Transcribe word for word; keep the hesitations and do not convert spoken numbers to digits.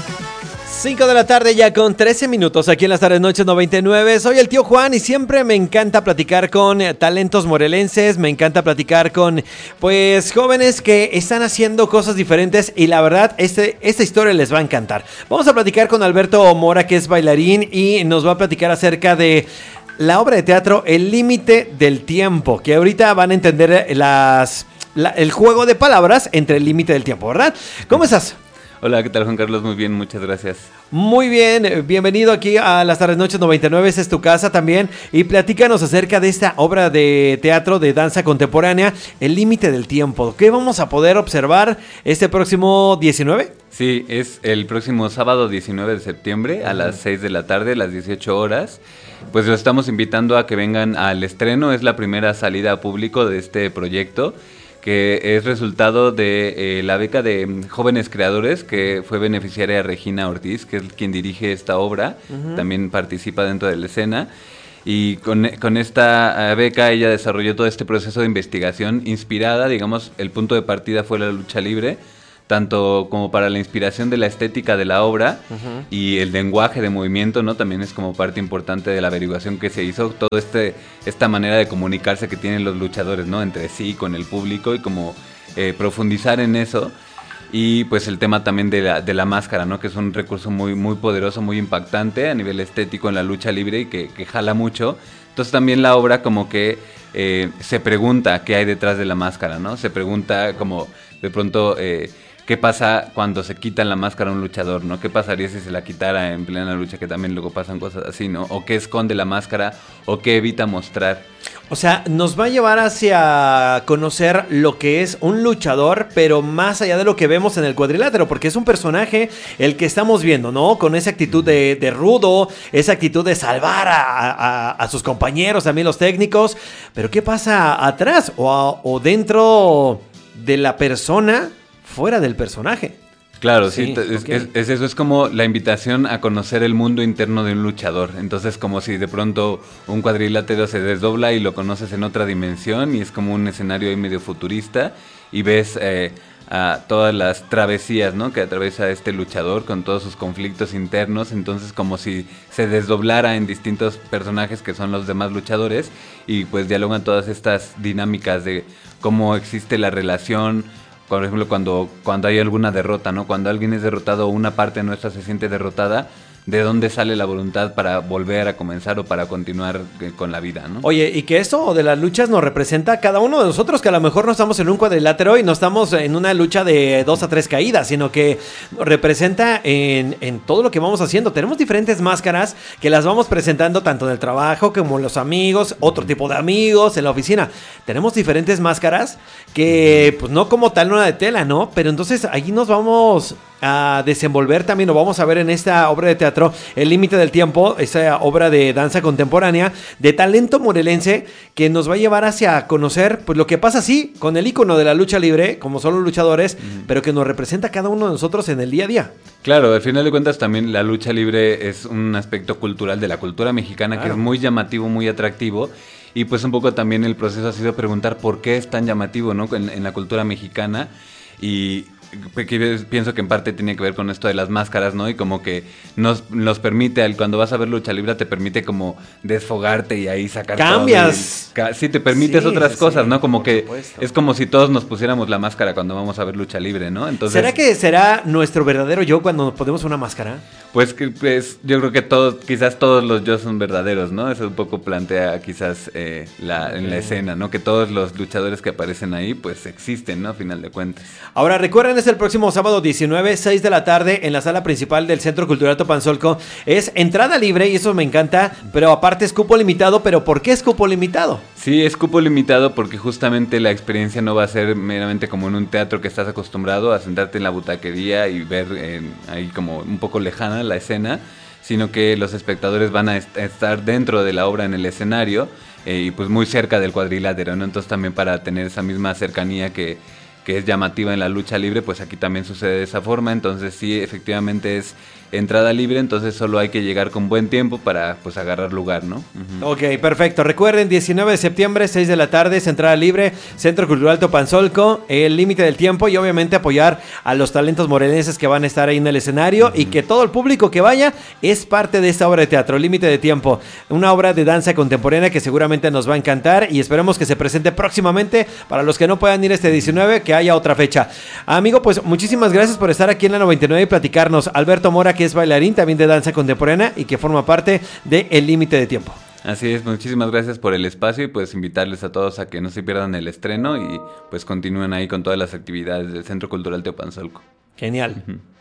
cinco de la tarde ya con trece minutos aquí en las tardes noches noventa y nueve. Soy el tío Juan y siempre me encanta platicar con talentos morelenses, me encanta platicar con pues jóvenes que están haciendo cosas diferentes y la verdad este, esta historia les va a encantar. Vamos a platicar con Alberto Mora, que es bailarín, y nos va a platicar acerca de la obra de teatro El Límite del Tiempo, que ahorita van a entender las, la, el juego de palabras entre el límite del tiempo, ¿verdad? ¿Cómo estás? Hola, ¿qué tal, Juan Carlos? Muy bien, muchas gracias. Muy bien, bienvenido aquí a las tardes noches noventa y nueve, esa es tu casa también, y platícanos acerca de esta obra de teatro de danza contemporánea, El Límite del Tiempo. ¿Qué vamos a poder observar este próximo diecinueve? Sí, es el próximo sábado diecinueve de septiembre a las seis de la tarde, las dieciocho horas. Pues los estamos invitando a que vengan al estreno, es la primera salida a público de este proyecto, que es resultado de eh, la beca de jóvenes creadores, que fue beneficiaria Regina Ortiz, que es quien dirige esta obra, uh-huh. También participa dentro de la escena, y con, con esta beca ella desarrolló todo este proceso de investigación inspirada, digamos, el punto de partida fue la lucha libre, tanto como para la inspiración de la estética de la obra, uh-huh. Y el lenguaje de movimiento, ¿no? También es como parte importante de la averiguación que se hizo, todo este esta manera de comunicarse que tienen los luchadores, ¿no? Entre sí, con el público, y como eh, profundizar en eso. Y pues el tema también de la, de la máscara, ¿no? Que es un recurso muy, muy poderoso, muy impactante a nivel estético en la lucha libre y que, que jala mucho. Entonces también la obra como que eh, se pregunta qué hay detrás de la máscara, ¿no? Se pregunta como de pronto... Eh, ¿Qué pasa cuando se quitan la máscara a un luchador, no? ¿Qué pasaría si se la quitara en plena lucha? Que también luego pasan cosas así, ¿no? ¿O qué esconde la máscara? ¿O qué evita mostrar? O sea, nos va a llevar hacia conocer lo que es un luchador, pero más allá de lo que vemos en el cuadrilátero, porque es un personaje el que estamos viendo, ¿no? Con esa actitud de, de rudo, esa actitud de salvar a, a, a sus compañeros, también los técnicos. Pero ¿qué pasa atrás o, a, o dentro de la persona? Fuera del personaje. Claro, sí, sí es, okay. es, es eso, es como la invitación a conocer el mundo interno de un luchador. Entonces, como si de pronto un cuadrilátero se desdobla y lo conoces en otra dimensión, y es como un escenario ahí medio futurista, y ves eh, a todas las travesías, ¿no? Que atraviesa este luchador con todos sus conflictos internos. Entonces, como si se desdoblara en distintos personajes que son los demás luchadores, y pues dialogan todas estas dinámicas de cómo existe la relación. Por ejemplo, cuando, cuando hay alguna derrota, ¿no? Cuando alguien es derrotado o una parte nuestra se siente derrotada, ¿de dónde sale la voluntad para volver a comenzar o para continuar con la vida, ¿no? Oye, y que eso de las luchas nos representa a cada uno de nosotros, que a lo mejor no estamos en un cuadrilátero y no estamos en una lucha de dos a tres caídas, sino que representa en, en todo lo que vamos haciendo. Tenemos diferentes máscaras que las vamos presentando tanto en el trabajo como en los amigos, otro tipo de amigos, en la oficina. Tenemos diferentes máscaras que, pues no como tal una de tela, ¿no? Pero entonces ahí nos vamos a desenvolver también, lo vamos a ver en esta obra de teatro El Límite del Tiempo, esa obra de danza contemporánea de talento morelense que nos va a llevar hacia conocer pues lo que pasa sí con el ícono de la lucha libre, como son los luchadores, uh-huh. Pero que nos representa a cada uno de nosotros en el día a día. Claro, al final de cuentas también la lucha libre es un aspecto cultural de la cultura mexicana, claro, que es muy llamativo, muy atractivo. Y pues un poco también el proceso ha sido preguntar por qué es tan llamativo, ¿no? en, en la cultura mexicana. Y pienso que en parte tiene que ver con esto de las máscaras, ¿no? Y como que nos, nos permite, cuando vas a ver lucha libre, te permite como desfogarte y ahí sacar cambias. Todo y, sí, te permites sí, otras sí, cosas, sí, ¿no? Como que supuesto. Es como si todos nos pusiéramos la máscara cuando vamos a ver lucha libre, ¿no? Entonces, ¿será que será nuestro verdadero yo cuando nos ponemos una máscara? Pues, pues yo creo que todos, quizás todos los yo son verdaderos, ¿no? Eso un poco plantea quizás eh, la, okay. en la escena, ¿no? Que todos los luchadores que aparecen ahí, pues existen, ¿no? A final de cuentas. Ahora, recuerden, es el próximo sábado diecinueve, seis de la tarde, en la sala principal del Centro Cultural Topanzolco. Es entrada libre y eso me encanta, pero aparte es cupo limitado. ¿Pero por qué es cupo limitado? Sí, es cupo limitado porque justamente la experiencia no va a ser meramente como en un teatro que estás acostumbrado a sentarte en la butaquería y ver eh, ahí como un poco lejana la escena, sino que los espectadores van a est- estar dentro de la obra en el escenario eh, y pues muy cerca del cuadrilátero, ¿no? Entonces también para tener esa misma cercanía que que es llamativa en la lucha libre, pues aquí también sucede de esa forma. Entonces sí, efectivamente es entrada libre, entonces solo hay que llegar con buen tiempo para pues agarrar lugar, ¿no? Uh-huh. Ok, perfecto. Recuerden, diecinueve de septiembre, seis de la tarde, es entrada libre, Centro Cultural Teopanzolco, el límite del tiempo y obviamente apoyar a los talentos morelenses que van a estar ahí en el escenario, uh-huh, y que todo el público que vaya es parte de esta obra de teatro, Límite de Tiempo, una obra de danza contemporánea que seguramente nos va a encantar y esperemos que se presente próximamente. Para los que no puedan ir este diecinueve, que haya otra fecha. Amigo, pues muchísimas gracias por estar aquí en la noventa y nueve y platicarnos. Alberto Mora, que es bailarín también de danza contemporánea y que forma parte de El Límite de Tiempo. Así es, muchísimas gracias por el espacio y pues invitarles a todos a que no se pierdan el estreno y pues continúen ahí con todas las actividades del Centro Cultural Teopanzolco. Genial. Uh-huh.